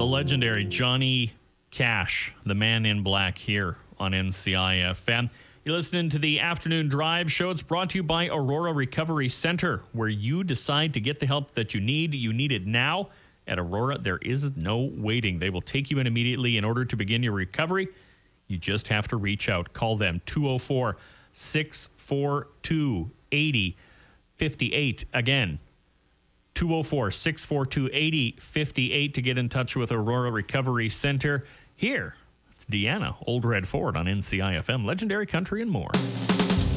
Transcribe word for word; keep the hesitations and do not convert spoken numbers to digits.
The legendary Johnny Cash, the man in black here on N C I F M. You're listening to the Afternoon Drive Show. It's brought to you by Aurora Recovery Center, where you decide to get the help that you need. You need it now. At Aurora, there is no waiting. They will take you in immediately in order to begin your recovery. You just have to reach out. Call them two oh four, six four two, eight oh five eight. Again, two oh four, six four two, eight oh five eight to get in touch with Aurora Recovery Center. Here, it's Deanna, Old Red Ford on N C I F M, Legendary Country and more.